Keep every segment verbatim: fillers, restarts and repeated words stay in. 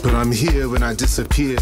but I'm here when I disappear.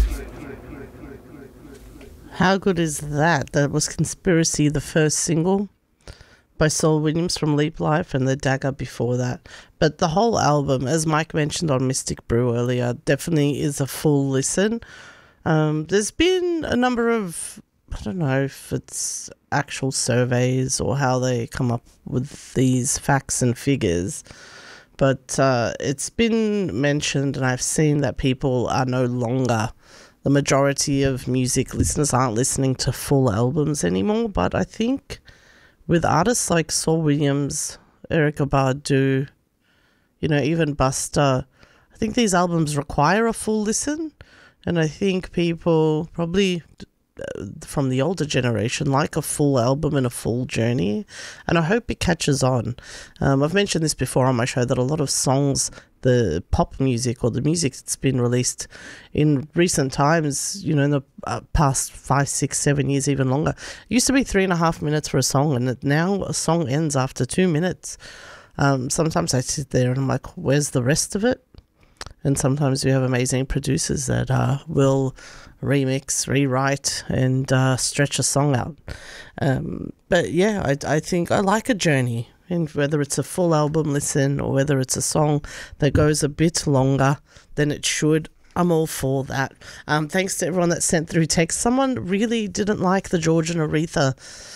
How good is that? That was Conspiracy, the first single by Saul Williams from Leap Life, and The Dagger before that. But the whole album, as Mike mentioned on Mystic Brew earlier, definitely is a full listen. Um, there's been a number of, I don't know if it's actual surveys or how they come up with these facts and figures, but uh, it's been mentioned, and I've seen that people are no longer, the majority of music listeners aren't listening to full albums anymore. But I think with artists like Saul Williams, Erykah Badu, you know, even Busta, I think these albums require a full listen. And I think people probably from the older generation like a full album and a full journey. And I hope it catches on. Um, I've mentioned this before on my show that a lot of songs, the pop music or the music that's been released in recent times, you know, in the uh, past five, six, seven years, even longer, it used to be three and a half minutes for a song, and now a song ends after two minutes. Um, sometimes I sit there and I'm like, where's the rest of it? And sometimes we have amazing producers that uh, will remix, rewrite, and uh, stretch a song out. Um, but yeah, I, I think I like a journey. And whether it's a full album listen or whether it's a song that goes a bit longer than it should, I'm all for that. Um, thanks to everyone that sent through text. Someone really didn't like the George and Aretha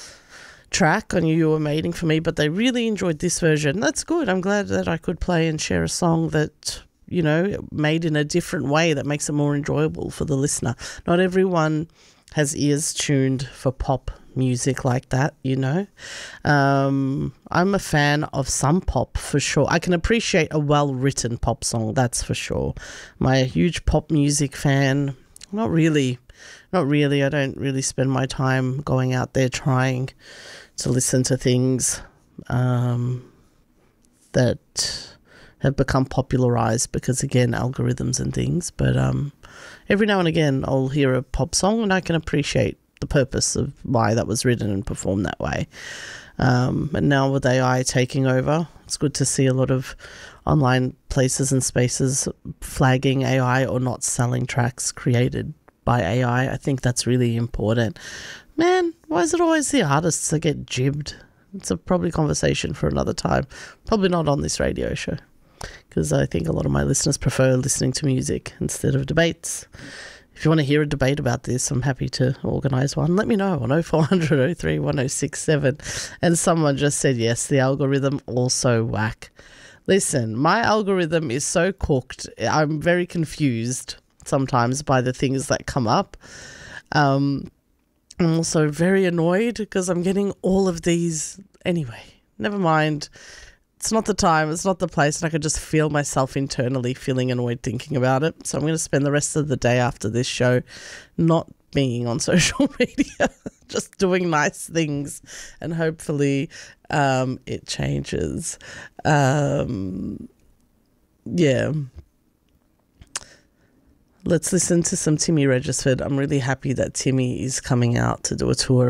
track. I knew You Were Mating For Me, but they really enjoyed this version. That's good. I'm glad that I could play and share a song that, you know, made in a different way that makes it more enjoyable for the listener. Not everyone has ears tuned for pop music like that, you know. Um, I'm a fan of some pop for sure. I can appreciate a well-written pop song, that's for sure. Am I a huge pop music fan? Not really. Not really. I don't really spend my time going out there trying to listen to things um, that have become popularized because, again, algorithms and things. But um, every now and again I'll hear a pop song and I can appreciate the purpose of why that was written and performed that way. Um, and now with A I taking over, it's good to see a lot of online places and spaces flagging A I or not selling tracks created by A I. I think that's really important. Man, why is it always the artists that get jibbed? It's a probably conversation for another time. Probably not on this radio show, because I think a lot of my listeners prefer listening to music instead of debates. If you want to hear a debate about this, I'm happy to organise one. Let me know on oh four hundred, oh three, one oh six seven. And someone just said, yes, the algorithm also whack. Listen, my algorithm is so cooked. I'm very confused sometimes by the things that come up. Um, I'm also very annoyed because I'm getting all of these. Anyway, never mind. It's not the time, it's not the place, and I could just feel myself internally feeling annoyed thinking about it. So I'm going to spend the rest of the day after this show not being on social media, just doing nice things, and hopefully um, it changes. Um, yeah. Let's listen to some Timmy Regisford. I'm really happy that Timmy is coming out to do a tour